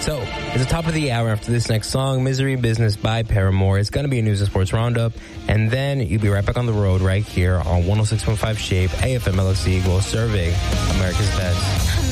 So, it's the top of the hour. After this next song, Misery Business by Paramore. It's going to be a news and sports roundup. And then you'll be right back on the road right here on 106.5 Shape, AFM LSC, Go serving America's Best.